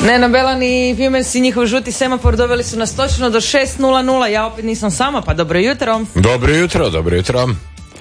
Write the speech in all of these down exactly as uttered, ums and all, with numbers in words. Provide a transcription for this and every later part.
Nena Belan i Females i njihov žuti semafor doveli su nas točno do šest nula nula. Ja opet nisam sama, pa dobro jutro. Dobro jutro, dobro jutro.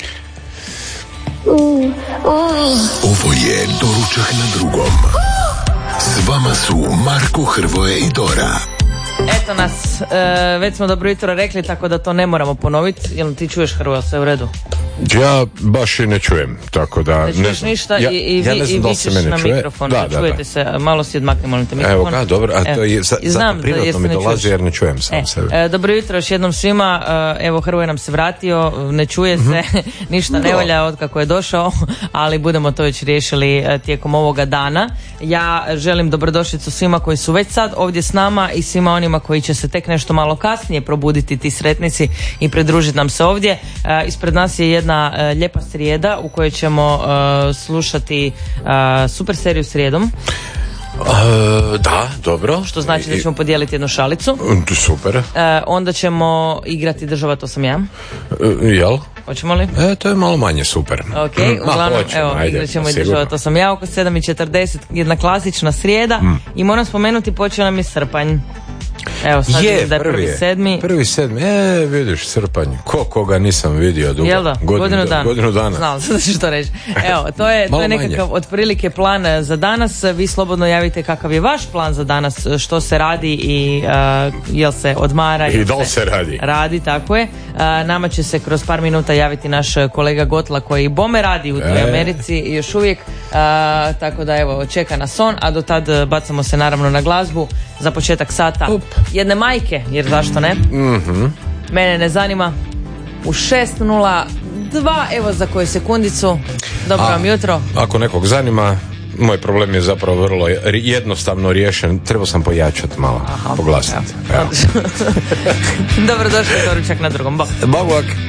Ovo je Doručak na drugom. S vama su Marko, Hrvoje i Dora. Eto nas, e, već smo dobro jutro rekli, tako da to ne moramo ponoviti. Jel ti čuješ, Hrvoje, sve u redu? Ja baš i ne čujem, tako da... Ne čuješ ne ništa ja, i, i, ja vi, znam i da vičeš na čuje. mikrofon. Da, Da, da, čujete da. se, malo si odmakni, molim te mikrofon. Evo ga, dobro, a to je, za, zato prirodno mi dolazi jer ne čujem sam e, sebe. E, dobro jutro još jednom svima, e, evo Hrvoje nam se vratio, ne čuje se, mm-hmm. ništa ne valja od kako je došao, ali budemo to već riješili e, tijekom ovoga dana. Ja želim dobrodošlicu svima koji su već sad ovdje s nama i svima onima koji će se tek nešto malo kasnije probuditi, ti sretnici, i pridružiti nam se ovdje. E, ispred nas je jedna e, lijepa srijeda u kojoj ćemo uh, slušati uh, super seriju Srijedom. Uh, da, dobro. Što znači da ćemo podijeliti jednu šalicu. Super. Uh, onda ćemo igrati Država, to sam ja. Uh, jel? Hoćemo li? E, to je malo manje super. Ok, mm, uglavnom, hoćemo, evo, ajde, igrat ćemo i sigurno. Država, to sam ja, oko sedam i četrdeset, jedna klasična srijeda. Mm. I moram spomenuti, počeo nam je srpanj. Evo, sad je, vidim da je prvi, prvi sedmi. Prvi sedmi, e, vidiš, srpanj. Ko koga nisam vidio dugo. Jel da? Godinu, godinu dana. Godinu dana. Znala sam da ćeš to reći. Evo, to je, to je nekakav otprilike plan za danas. Vi slobodno javite kakav je vaš plan za danas, što se radi i uh, jel se odmara. I da li se radi. Radi, tako je. Uh, nama će se kroz par minuta javiti naš kolega Gotla koji bome radi u toj e. Americi još uvijek. Uh, tako da evo, čeka nas on, a do tad bacamo se naravno na glazbu za početak sata. Up. Jedne majke, jer zašto ne? Mm-hmm. Mene ne zanima. U šest nula dva, evo za koju sekundicu. Dobro vam jutro. Ako nekog zanima, moj problem je zapravo vrlo jednostavno riješen. Trebao sam pojačati malo, poglasiti. Dobro došli, Doručak na drugom. Bog. Bog.